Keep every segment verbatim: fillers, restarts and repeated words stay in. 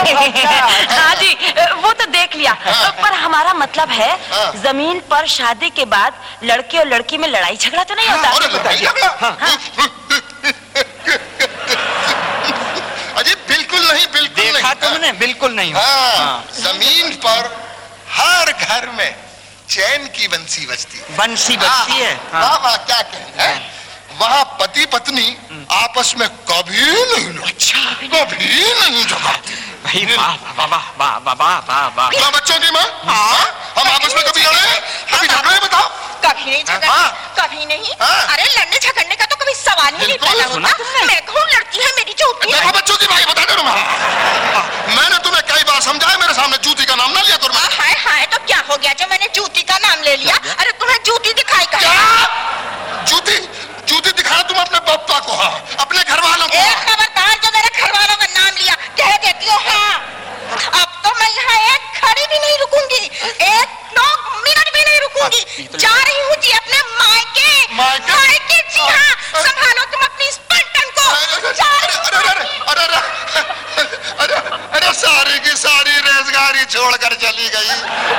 हाँ जी, वो तो देख लिया। पर हमारा मतलब है जमीन पर शादी के बाद लड़के और लड़की में लड़ाई झगड़ा तो नहीं होता? अजी बिल्कुल नहीं, बिल्कुल नहीं। देखा तुमने? बिल्कुल नहीं। हाँ, जमीन पर हर घर में चैन की बंसी बजती है। बंसी बजती है। वाह वाह, क्या कहें। वहाँ पति पत्नी आपस में कभी नहीं, अच्छा कभी नहीं झगड़ते। भाई वाह वाह वाह वाह वाह वाह वाह। क्या बच्चों की माँ, हम आपस में कभी लड़े, कभी झगड़े? बताओ। कभी नहीं झगड़े, कभी नहीं। अरे लड़ने झगड़ने का तो कभी सवाल ही नहीं पैदा होता। मैं कहूँ लड़की है मेरी जूती। देखो बच्चों की भाई, बता दे रहा हूँ, मैंने तुम्हें कई बार समझाया, मेरे सामने जूती का नाम ना लिया करो। हाय हाय, तो क्या हो गया जो मैंने जूती का नाम ले लिया? अरे तुम्हें जूती दिखाई क्या? जूती जूती दिखाया तुम अपने पापा को, हाँ, अपने घर वालों को। एक खबरदार जो मेरे घर वालों का नाम लिया, कह देती हो हाँ। अब तो मैं यहाँ एक घड़ी भी नहीं रुकूंगी, एक मिनट भी नहीं रुकूंगी। जा रही हूँ जी अपने मायके। मायके? मायके जी हाँ। संभालो तुम अपनी स्पंटन को। अरे अरे अरे अरे अरे सारी की सारी रेसगाड़ी छोड़कर चली गई।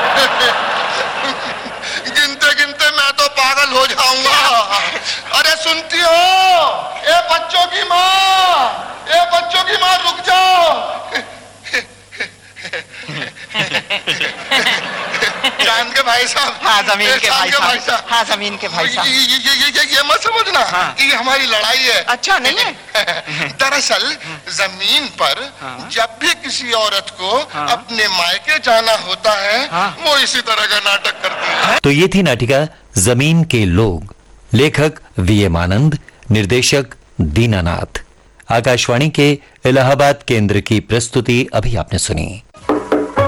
गिनते गिनते मैं तो पागल हो जाऊंगा। अरे सुनती हो, ए बच्चों की माँ, ए बच्चों की माँ, रुक जाओ। चांद के भाई साहब। हाँ जमीन के भाई साहब। हाँ जमीन के भाई साहब। ये ये ये ये ये मत समझना कि ये हमारी लड़ाई है। अच्छा नहीं है। दरअसल जमीन पर जब भी किसी औरत को अपने मायके जाना होता है, वो इसी तरह का नाटक करती है। तो ये थी नाटिका जमीन के लोग। लेखक वी एम आनंद, निर्देशक दीनानाथ। आकाशवाणी के इलाहाबाद केंद्र की प्रस्तुति अभी आपने सुनी।